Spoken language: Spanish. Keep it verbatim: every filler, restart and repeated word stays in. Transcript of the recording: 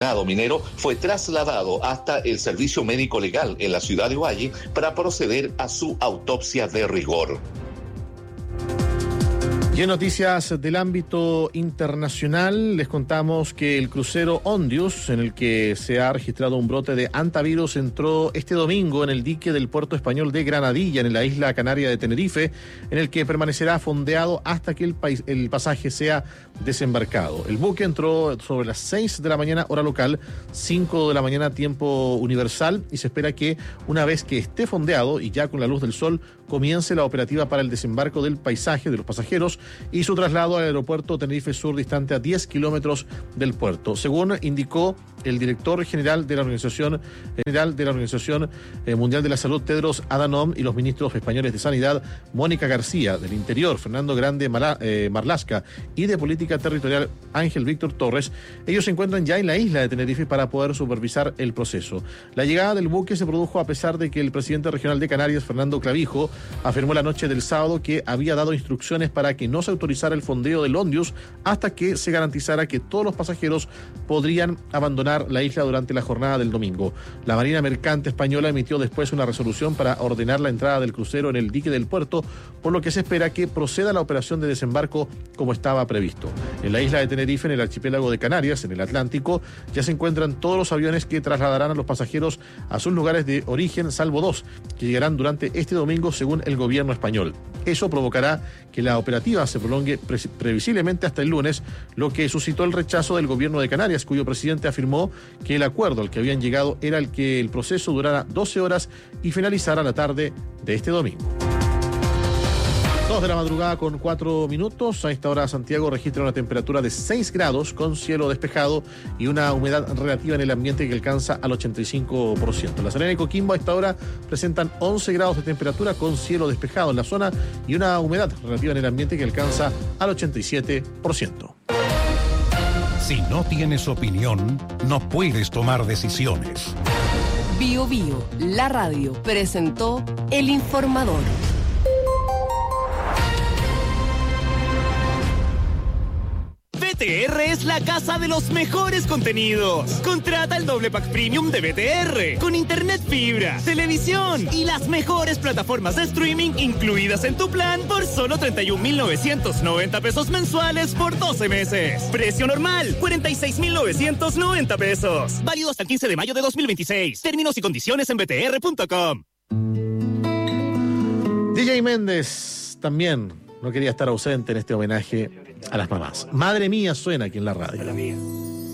lesionado minero fue trasladado hasta el servicio médico legal en la ciudad de Ovalle para proceder a su autopsia de rigor. Y en noticias del ámbito internacional, les contamos que el crucero Ondius, en el que se ha registrado un brote de hantavirus, entró este domingo en el dique del puerto español de Granadilla, en la isla canaria de Tenerife, en el que permanecerá fondeado hasta que el, país, el pasaje sea desembarcado. El buque entró sobre las seis de la mañana, hora local, cinco de la mañana, tiempo universal, y se espera que una vez que esté fondeado y ya con la luz del sol, comience la operativa para el desembarco del paisaje de los pasajeros y su traslado al aeropuerto Tenerife Sur, distante a diez kilómetros del puerto. Según indicó el director general de la Organización General de la Organización eh, Mundial de la Salud, Tedros Adhanom, y los ministros españoles de Sanidad, Mónica García, del Interior, Fernando Grande Mala, eh, Marlasca, y de Política Territorial, Ángel Víctor Torres, ellos se encuentran ya en la isla de Tenerife para poder supervisar el proceso. La llegada del buque se produjo a pesar de que el presidente regional de Canarias, Fernando Clavijo, afirmó la noche del sábado que había dado instrucciones para que no se autorizara el fondeo del Ondius hasta que se garantizara que todos los pasajeros podrían abandonar la isla durante la jornada del domingo. La Marina Mercante española emitió después una resolución para ordenar la entrada del crucero en el dique del puerto, por lo que se espera que proceda la operación de desembarco como estaba previsto. En la isla de Tenerife, en el archipiélago de Canarias, en el Atlántico, ya se encuentran todos los aviones que trasladarán a los pasajeros a sus lugares de origen, salvo dos, que llegarán durante este domingo según el gobierno español. Eso provocará que la operativa se prolongue pre- previsiblemente hasta el lunes, lo que suscitó el rechazo del gobierno de Canarias, cuyo presidente afirmó que el acuerdo al que habían llegado era el que el proceso durara doce horas y finalizara la tarde de este domingo. Dos de la madrugada con cuatro minutos. A esta hora Santiago registra una temperatura de seis grados con cielo despejado y una humedad relativa en el ambiente que alcanza al ochenta y cinco por ciento. La Serena y Coquimbo a esta hora presentan once grados de temperatura con cielo despejado en la zona y una humedad relativa en el ambiente que alcanza al ochenta y siete por ciento. Si no tienes opinión, no puedes tomar decisiones. Bio Bio, la radio, presentó El Informador. B T R es la casa de los mejores contenidos. Contrata el doble pack premium de B T R con internet fibra, televisión y las mejores plataformas de streaming incluidas en tu plan por solo treinta y un mil novecientos noventa pesos mensuales por doce meses. Precio normal, cuarenta y seis mil novecientos noventa pesos. Válido hasta el quince de mayo de dos mil veintiséis. Términos y condiciones en b t r punto com. D J Méndez también no quería estar ausente en este homenaje a las mamás. Madre mía suena aquí en la radio.